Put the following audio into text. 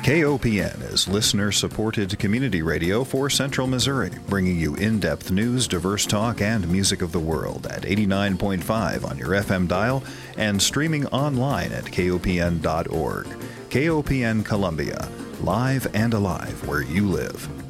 KOPN is listener-supported community radio for Central Missouri, bringing you in-depth news, diverse talk, and music of the world at 89.5 on your FM dial and streaming online at kopn.org. KOPN Columbia, live and alive where you live.